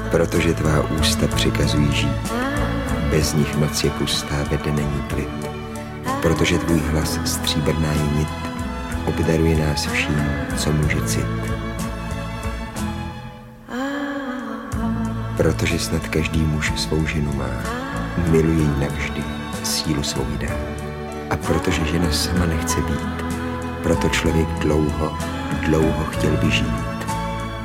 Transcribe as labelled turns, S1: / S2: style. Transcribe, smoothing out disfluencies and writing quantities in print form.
S1: Protože tvá ústa přikazují žít, bez nich noc je pustá, vede není klid. Protože tvůj hlas stříbrná je nit, obdaruje nás vším, co může cit. Protože snad každý muž svou ženu má, miluje ji navždy, sílu svou dá. A protože žena sama nechce být, proto člověk dlouho, dlouho chtěl by žít.